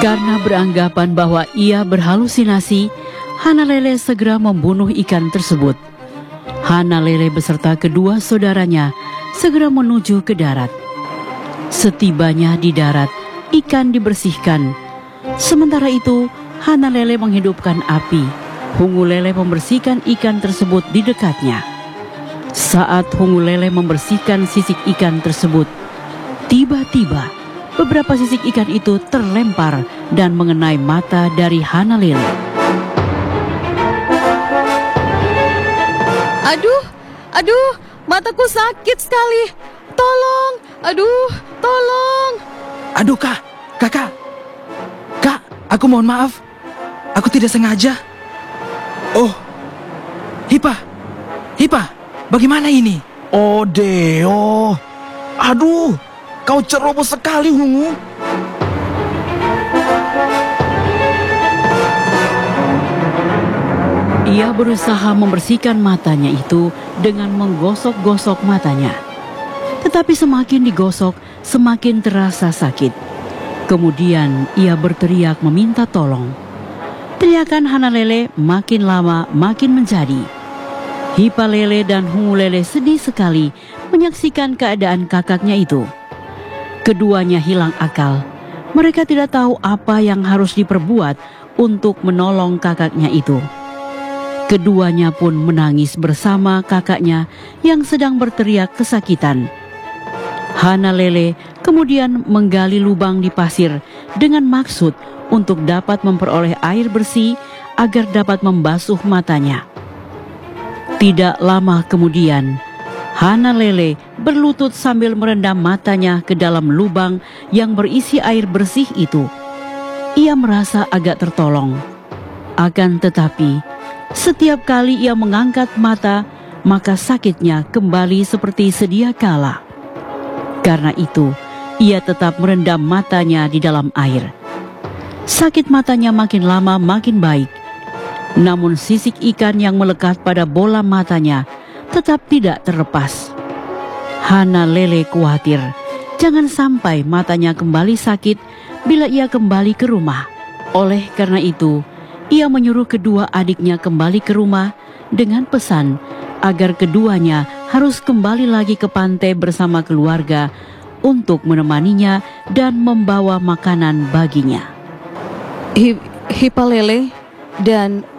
Karena beranggapan bahwa ia berhalusinasi, Hanalele segera membunuh ikan tersebut. Hanalele beserta kedua saudaranya segera menuju ke darat. Setibanya di darat, ikan dibersihkan. Sementara itu, Hanalele menghidupkan api. Hungulele membersihkan ikan tersebut di dekatnya. Saat Hungulele membersihkan sisik ikan tersebut, tiba-tiba beberapa sisik ikan itu terlempar dan mengenai mata dari Hanalele. Aduh, mataku sakit sekali. Tolong, tolong. Aduh, kakak, aku mohon maaf. Aku tidak sengaja. Oh, Hipa, bagaimana ini? Oh, Deo. Aduh, kau ceroboh sekali, Hungu. Ia berusaha membersihkan matanya itu dengan menggosok-gosok matanya. Tetapi semakin digosok, semakin terasa sakit. Kemudian ia berteriak meminta tolong. Teriakan Hanalele makin lama makin menjadi. Hipalele dan Hungulele sedih sekali menyaksikan keadaan kakaknya itu. Keduanya hilang akal. Mereka tidak tahu apa yang harus diperbuat untuk menolong kakaknya itu. Keduanya pun menangis bersama kakaknya yang sedang berteriak kesakitan. Hanalele kemudian menggali lubang di pasir dengan maksud untuk dapat memperoleh air bersih agar dapat membasuh matanya. Tidak lama kemudian, Hanalele berlutut sambil merendam matanya ke dalam lubang yang berisi air bersih itu. Ia merasa agak tertolong. Akan tetapi, setiap kali ia mengangkat mata, maka sakitnya kembali seperti sedia kala. Karena itu, ia tetap merendam matanya di dalam air. Sakit matanya makin lama makin baik. Namun sisik ikan yang melekat pada bola matanya tetap tidak terlepas. Hanalele khawatir jangan sampai matanya kembali sakit bila ia kembali ke rumah. Oleh karena itu, ia menyuruh kedua adiknya kembali ke rumah dengan pesan agar keduanya harus kembali lagi ke pantai bersama keluarga untuk menemaninya dan membawa makanan baginya. Hipalele dan